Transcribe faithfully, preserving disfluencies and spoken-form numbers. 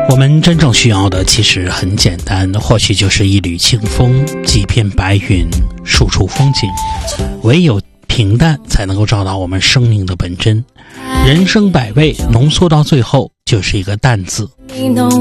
我们真正需要的其实很简单，或许就是一缕清风，几片白云，数处风景。唯有平淡才能够找到我们生命的本真。人生百味，浓缩到最后就是一个淡字。